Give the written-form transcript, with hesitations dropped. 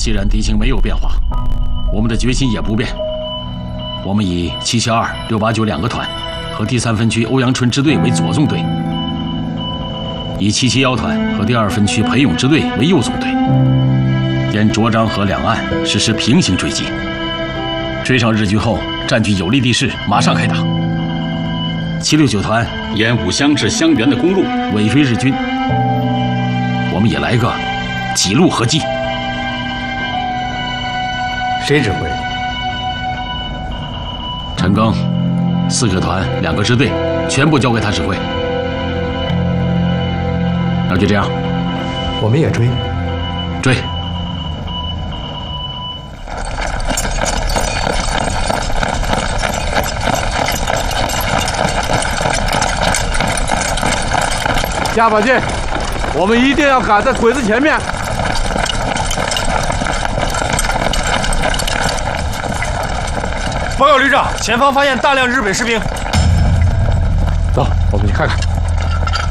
既然敌情没有变化，我们的决心也不变。我们以772、689两个团和第3分区欧阳春支队为左纵队，以771团和第2分区裴勇支队为右纵队，沿涿漳河两岸实施平行追击。追上日军后，占据有利地势，马上开打。769团沿武乡至襄垣的公路尾追日军。我们也来个几路合击。 谁指挥？ 陈赓，4个团2个支队，全部交给他指挥。那就这样， 我们也追。 追。 加把劲，我们一定要赶在鬼子前面。 报告旅长，前方发现大量日本士兵。 走，我们去看看。